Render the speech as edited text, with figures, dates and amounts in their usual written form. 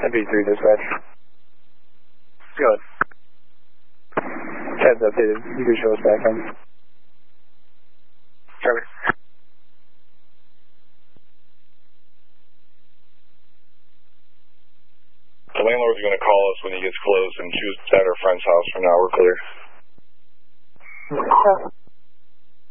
MP3 dispatch. Good. Ted's updated. You can show us back on. Copy. The landlord's going to call us when he gets close and choose at our friend's house. For now, we're clear. Sure.